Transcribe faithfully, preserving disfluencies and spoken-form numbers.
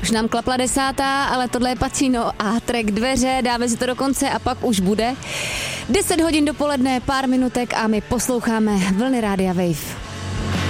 Už nám klapla desátá, ale tohle je Pacino a track Dveře, dáme si to do konce a pak už bude. deset hodin dopoledne, pár minutek a my posloucháme Vlny Rádia Wave.